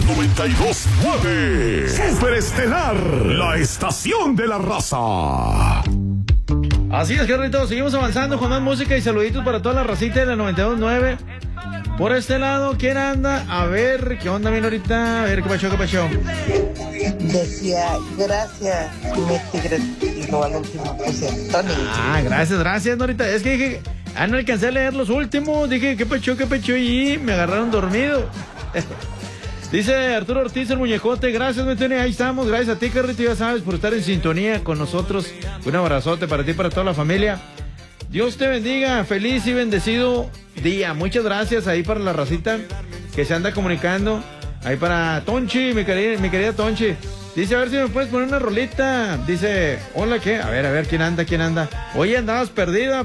92.9. Superestelar, la estación de la raza. Así es, Carlitos, seguimos avanzando con más música y saluditos para toda la racita de la 92.9. Por este lado, ¿quién anda? A ver, ¿qué onda, bien ahorita? A ver, ¿qué pasó? Decía, gracias, mi tigre, y luego al último puse Tony. Ah, gracias, Norita. Es que dije, no alcancé a leer los últimos. Dije, ¿qué pecho? Y me agarraron dormido. Dice Arturo Ortiz, el muñecote. Gracias, mi Tony, ahí estamos. Gracias a ti, Carrito, ya sabes, por estar en sintonía con nosotros. Un abrazote para ti y para toda la familia. Dios te bendiga, feliz y bendecido día. Muchas gracias ahí para la racita que se anda comunicando. Ahí para Tonchi, mi querida Tonchi. Dice, a ver si me puedes poner una rolita. Dice, hola, ¿qué? A ver, ¿quién anda? Oye, andabas perdida.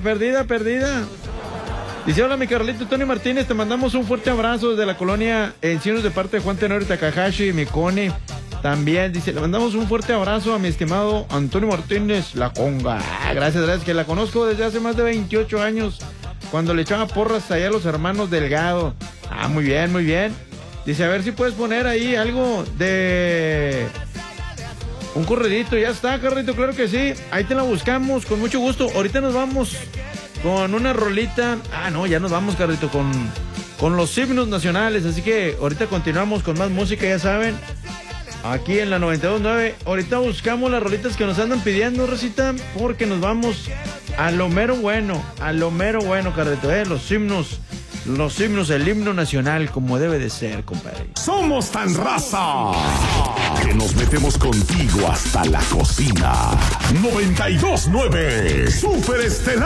Dice, hola, mi Carlito, Tony Martínez, te mandamos un fuerte abrazo desde la colonia Encinos de parte de Juan Tenorio Takahashi y mi Connie. También, dice, le mandamos un fuerte abrazo a mi estimado Antonio Martínez, La Conga. Gracias, que la conozco desde hace más de 28 años, cuando le echaba porras allá a los hermanos Delgado. Muy bien. Dice, a ver si puedes poner ahí algo de... un corridito. Ya está, Carrito, claro que sí. Ahí te la buscamos, con mucho gusto. Ahorita nos vamos con una rolita. Ya nos vamos, Carrito, con los himnos nacionales. Así que ahorita continuamos con más música, ya saben. Aquí en la 92.9. Ahorita buscamos las rolitas que nos andan pidiendo, Rosita, porque nos vamos a lo mero bueno, Carrito, los himnos, el himno nacional, como debe de ser, compadre. Somos tan raza que nos metemos contigo hasta la cocina. 92.9 Superestelar.